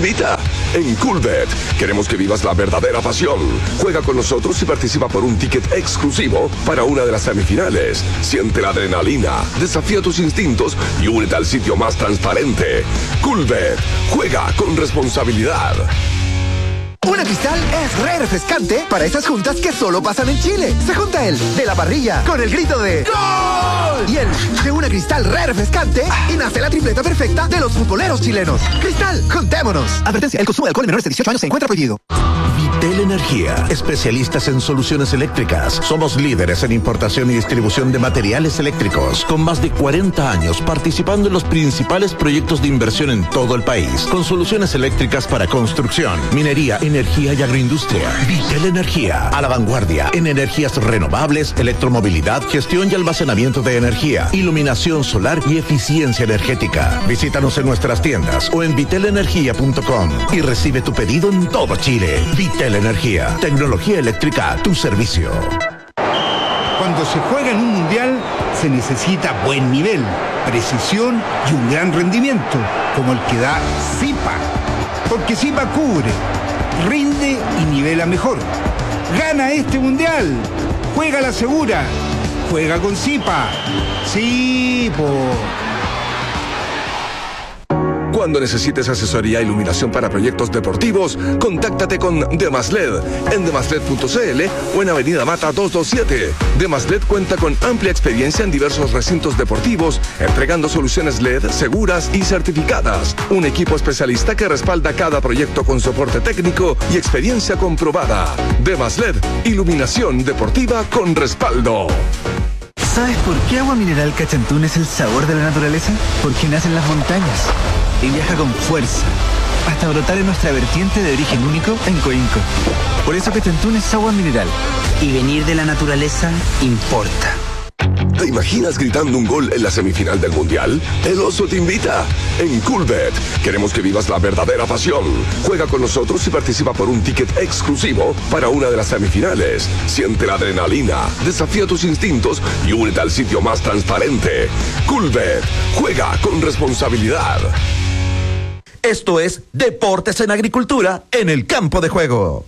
invita. En Coolbet queremos que vivas la verdadera pasión. Juega con nosotros y participa por un ticket exclusivo para una de las semifinales. Siente la adrenalina, desafía tus instintos y únete al sitio más transparente. Coolbet, juega con responsabilidad. Una Cristal es re refrescante para esas juntas que solo pasan en Chile. Se junta el de la parrilla con el grito de ¡Gol! Y el de una Cristal re refrescante y nace la tripleta perfecta de los futboleros chilenos. Cristal, juntémonos. Advertencia, el consumo de alcohol en menores de 18 años se encuentra prohibido. Vitel Energía, especialistas en soluciones eléctricas. Somos líderes en importación y distribución de materiales eléctricos, con más de 40 años participando en los principales proyectos de inversión en todo el país, con soluciones eléctricas para construcción, minería, energía y agroindustria. Vitel Energía, a la vanguardia en energías renovables, electromovilidad, gestión y almacenamiento de energía, iluminación solar y eficiencia energética. Visítanos en nuestras tiendas o en vitelenergia.com y recibe tu pedido en todo Chile. Vitel Energía, tecnología eléctrica a tu servicio. Cuando se juega en un mundial se necesita buen nivel, precisión y un gran rendimiento, como el que da Zipa. Porque Zipa cubre, rinde y nivela mejor. Gana este mundial. Juega la segura. Juega con Zipa. Sí, po. Cuando necesites asesoría e iluminación para proyectos deportivos, contáctate con Demasled en demasled.cl o en Avenida Mata 227. Demasled cuenta con amplia experiencia en diversos recintos deportivos, entregando soluciones LED seguras y certificadas. Un equipo especialista que respalda cada proyecto con soporte técnico y experiencia comprobada. Demasled, iluminación deportiva con respaldo. ¿Sabes por qué Agua Mineral Cachantún es el sabor de la naturaleza? Porque nace en las montañas y viaja con fuerza hasta brotar en nuestra vertiente de origen único en Coinco. Por eso Cachantún es agua mineral. Y venir de la naturaleza importa. ¿Te imaginas gritando un gol en la semifinal del Mundial? El Oso te invita. En Coolbet queremos que vivas la verdadera pasión. Juega con nosotros y participa por un ticket exclusivo para una de las semifinales. Siente la adrenalina, desafía tus instintos y únete al sitio más transparente. Coolbet, juega con responsabilidad. Esto es Deportes en Agricultura en el campo de juego.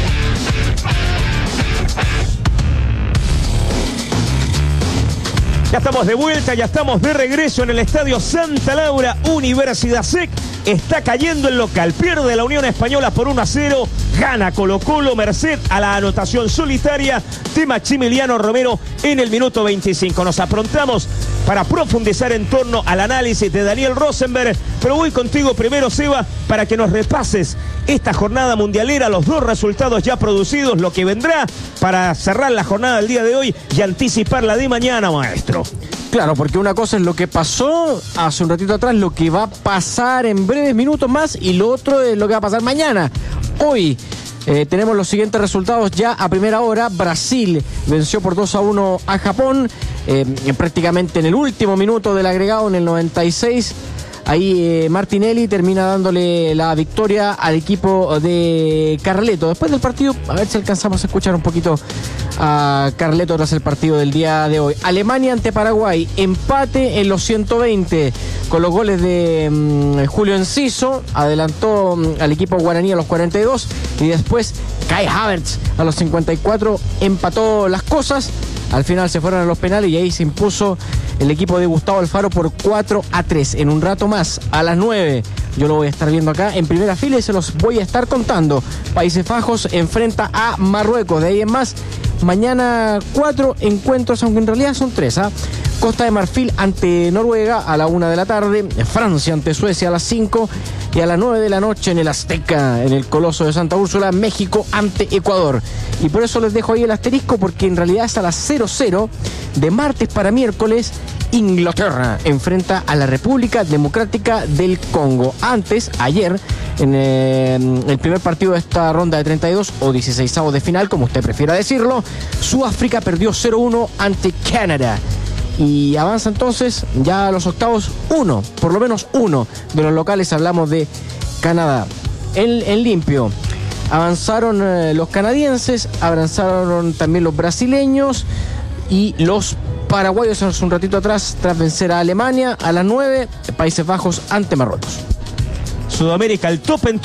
Ya estamos de vuelta, ya estamos de regreso en el Estadio Santa Laura. Universidad SEC está cayendo el local. Pierde la Unión Española por 1-0. Gana Colo-Colo merced a la anotación solitaria de Maximiliano Romero en el minuto 25. Nos aprontamos para profundizar en torno al análisis de Daniel Rosenberg. Pero voy contigo primero, Seba, para que nos repases esta jornada mundialera, los dos resultados ya producidos, lo que vendrá para cerrar la jornada del día de hoy y anticipar la de mañana, maestro. Claro, porque una cosa es lo que pasó hace un ratito atrás, lo que va a pasar en breves minutos más, y lo otro es lo que va a pasar mañana. Hoy tenemos los siguientes resultados ya a primera hora. Brasil venció por 2-1 a Japón, prácticamente en el último minuto del agregado, en el 96. Ahí Martinelli termina dándole la victoria al equipo de Carleto. Después del partido, a ver si alcanzamos a escuchar un poquito a Carleto tras el partido del día de hoy. Alemania ante Paraguay, empate en los 120 con los goles de Julio Enciso. Adelantó al equipo guaraní a los 42 y después Kai Havertz a los 54 empató las cosas. Al final se fueron a los penales y ahí se impuso el equipo de Gustavo Alfaro por 4-3. En un rato más, a las 9, yo lo voy a estar viendo acá en primera fila y se los voy a estar contando. Países Bajos enfrenta a Marruecos. De ahí en más, mañana 4 encuentros, aunque en realidad son 3. Costa de Marfil ante Noruega a la 1 de la tarde. Francia ante Suecia a las 5. Y a las 9 de la noche en el Azteca, en el Coloso de Santa Úrsula, México ante Ecuador. Y por eso les dejo ahí el asterisco, porque en realidad es a las 00 de martes para miércoles. Inglaterra enfrenta a la República Democrática del Congo. Antes, ayer, en el primer partido de esta ronda de 32 o 16avos de final, como usted prefiera decirlo, Sudáfrica perdió 0-1 ante Canadá. Y avanza entonces ya a los octavos por lo menos uno de los locales. Hablamos de Canadá. En limpio avanzaron los canadienses, avanzaron también los brasileños y los paraguayos hace un ratito atrás tras vencer a Alemania a las 9, Países Bajos ante Marruecos. Sudamérica, el top en